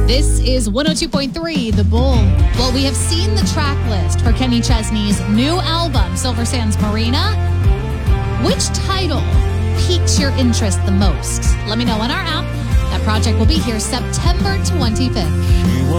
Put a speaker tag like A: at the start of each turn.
A: This is 102.3 The Bull. Well, we have seen the track list for Kenny Chesney's new album, Silver Sands Marina. Which title piques your interest the most? Let me know on our app. That project will be here September 25th.